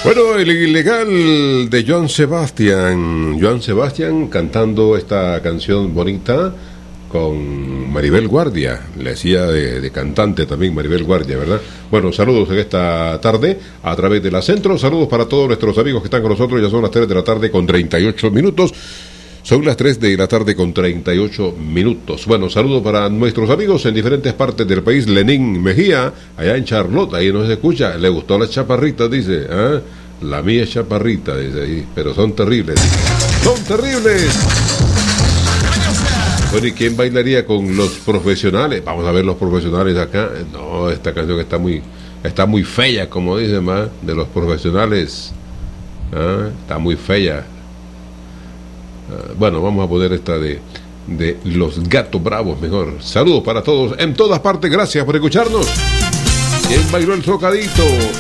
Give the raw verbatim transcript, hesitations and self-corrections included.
Bueno, el ilegal de Joan Sebastián. Joan Sebastián cantando esta canción bonita con Maribel Guardia. Le decía de, de cantante también Maribel Guardia, ¿verdad? Bueno, saludos en esta tarde a través de la Centro. Saludos para todos nuestros amigos que están con nosotros. Ya son las tres de la tarde con treinta y ocho minutos. Son las tres de la tarde con treinta y ocho minutos. Bueno, saludos para nuestros amigos en diferentes partes del país. Lenín Mejía, allá en Charlotte, ahí nos escucha. Le gustó las chaparritas, dice. ¿Ah? La mía es chaparrita, dice ahí. Pero son terribles. ¡Son terribles! Bueno, ¿y quién bailaría con los profesionales? Vamos a ver los profesionales acá. No, esta canción está muy, está muy fea, como dicen más, de los profesionales. ¿Ah? Está muy fea. Bueno, vamos a poner esta de, de Los Gatos Bravos mejor. Saludos para todos en todas partes. Gracias por escucharnos. ¿Quién bailó el socadito?